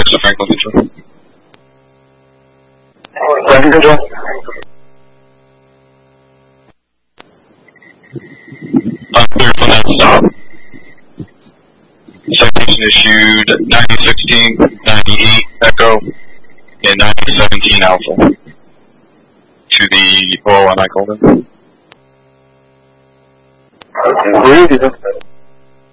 to Franklin Control. Franklin Control. Clear for that stop. Citation issued 9016, 98 Echo, and 9017 Alpha to the OLNI Golden. Where is it?